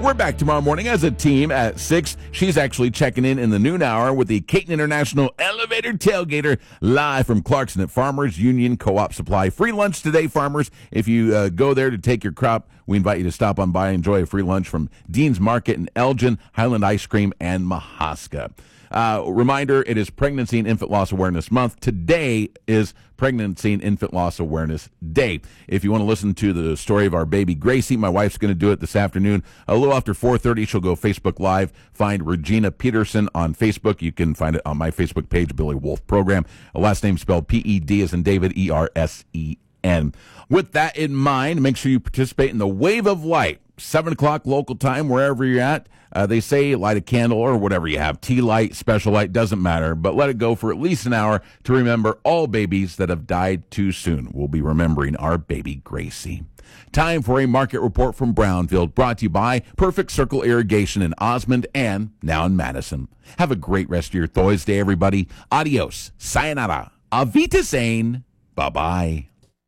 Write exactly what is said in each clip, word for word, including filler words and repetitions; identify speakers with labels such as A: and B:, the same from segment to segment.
A: We're back tomorrow morning as a team at six. She's actually checking in in the noon hour with the Caton International Elevator Tailgater live from Clarkson at Farmers Union Co-op Supply. Free lunch today, farmers. If you uh, go there to take your crop, we invite you to stop on by and enjoy a free lunch from Dean's Market in Elgin, Highland Ice Cream, and Mahaska. Uh, reminder, it is Pregnancy and Infant Loss Awareness Month. Today is Pregnancy and Infant Loss Awareness Day. If you want to listen to the story of our baby Gracie, my wife's going to do it this afternoon. A little after four thirty, she'll go Facebook Live. Find Regina Peterson on Facebook. You can find it on my Facebook page, Billy Wolf Program. Last name spelled P E D as in David, E R S E N. With that in mind, make sure you participate in the Wave of Light. seven o'clock local time, wherever you're at. Uh, they say light a candle or whatever you have. Tea light, special light, doesn't matter. But let it go for at least an hour to remember all babies that have died too soon. We'll be remembering our baby Gracie. Time for a market report from Brownfield, brought to you by Perfect Circle Irrigation in Osmond and now in Madison. Have a great rest of your Thursday, everybody. Adios. Sayonara. Avitasane. Bye-bye.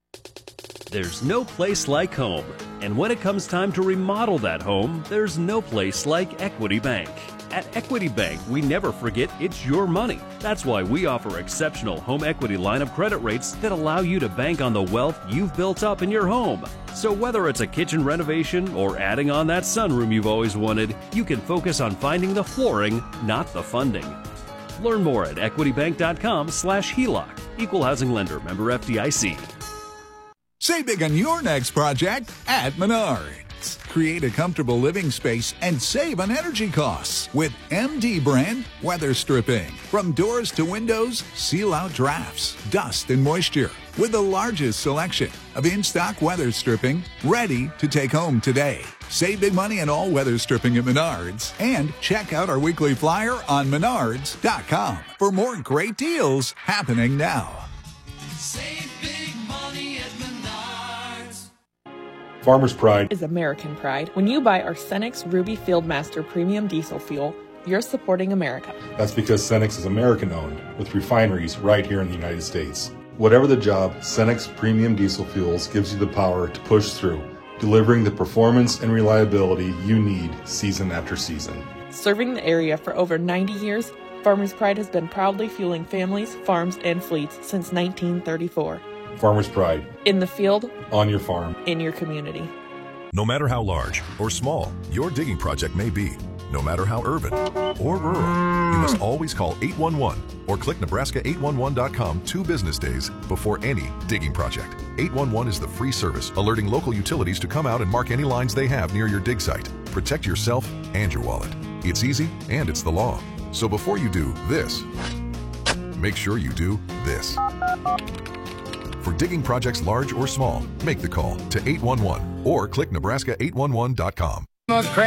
B: There's no place like home. And when it comes time to remodel that home, there's no place like Equity Bank. At Equity Bank, we never forget it's your money. That's why we offer exceptional home equity line of credit rates that allow you to bank on the wealth you've built up in your home. So whether it's a kitchen renovation or adding on that sunroom you've always wanted, you can focus on finding the flooring, not the funding. Learn more at equitybank.com slash HELOC. Equal housing lender, member F D I C.
C: Save big on your next project at Menards. Create a comfortable living space and save on energy costs with M D brand weather stripping. From doors to windows, seal out drafts, dust, and moisture. With the largest selection of in-stock weather stripping ready to take home today. Save big money on all weather stripping at Menards. And check out our weekly flyer on menards dot com for more great deals happening now.
D: Save big money at Menards.
E: Farmer's Pride
F: is American pride. When you buy our Cenex Ruby Fieldmaster Premium Diesel Fuel, you're supporting America.
E: That's because Cenex is American-owned, with refineries right here in the United States. Whatever the job, Cenex Premium Diesel Fuels gives you the power to push through, delivering the performance and reliability you need season after season.
F: Serving the area for over ninety years, Farmer's Pride has been proudly fueling families, farms, and fleets since nineteen thirty-four.
E: Farmer's Pride.
F: In the field.
E: On your farm.
F: In your community.
G: No matter how large or small your digging project may be, no matter how urban or rural, you must always call eight one one or click Nebraska eight one one dot com two business days before any digging project. eight one one is the free service alerting local utilities to come out and mark any lines they have near your dig site. Protect yourself and your wallet. It's easy and it's the law. So before you do this, make sure you do this. For digging projects large or small, make the call to eight one one or click Nebraska eight one one dot com.